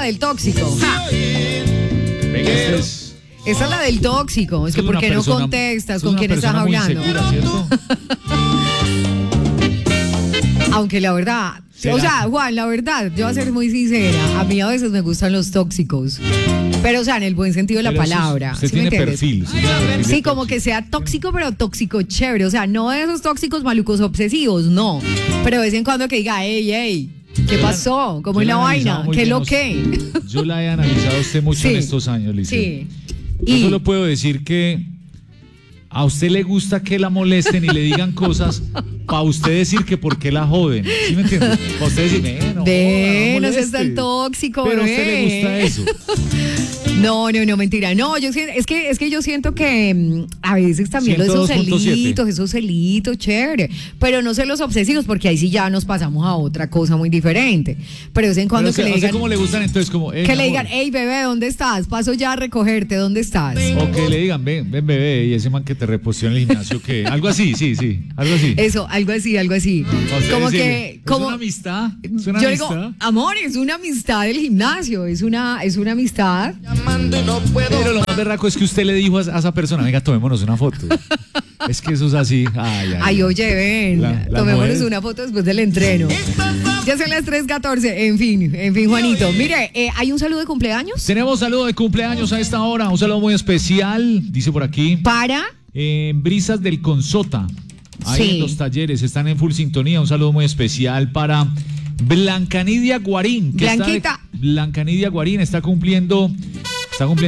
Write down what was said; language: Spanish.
del tóxico. Venga, Esa es la del tóxico. Es que ¿por qué no contestas? ¿Con quién estás hablando? Insegura, Aunque la verdad, o sea, Juan, la verdad, yo voy a ser muy sincera, a mí a veces me gustan los tóxicos, pero o sea, en el buen sentido de la palabra. Usted ¿Sí tiene me entiendes? perfil. Sí, como que sea tóxico, pero tóxico chévere, o sea, no de esos tóxicos malucos obsesivos, no, pero de vez en cuando que diga, hey, ¿qué pasó? ¿Cómo es la vaina? ¿Qué es lo que? Yo la he analizado a usted mucho en estos años, Liceo. Sí. Yo solo puedo decir que a usted le gusta que la molesten y le digan cosas para usted decir que por qué la joden. ¿Sí me entiende? Para usted decir, no seas tan tóxico, pero a usted le gusta eso. No, mentira. No, es que yo siento que a veces también esos celitos, chévere. Pero no sé los obsesivos, porque ahí sí ya nos pasamos a otra cosa muy diferente. Pero de vez en cuando que le digan. ¿Cómo le gustan entonces? Como, que le digan, hey bebé, ¿dónde estás? Paso ya a recogerte, ¿dónde estás? O que le digan, ven bebé, y ese man que te reposteó en el gimnasio, que algo así, sí, algo así. Eso, algo así. Como que. ¿Es una amistad? Yo digo, amor, es una amistad del gimnasio, es una amistad. Pero lo más berraco es que usted le dijo a esa persona, venga, tomémonos una foto. Es que eso es así. Ay, oye, ven, tomémonos una foto después del entreno. Ya son las 3:14, en fin, Juanito. Mire, ¿hay un saludo de cumpleaños? Tenemos saludo de cumpleaños a esta hora, un saludo muy especial, dice por aquí. ¿Para? Brisas del Consota. Ahí en los talleres, están en full sintonía. Un saludo muy especial para Blanca Nidia Guarín. Blanquita. Blanca Nidia Guarín está cumpliendo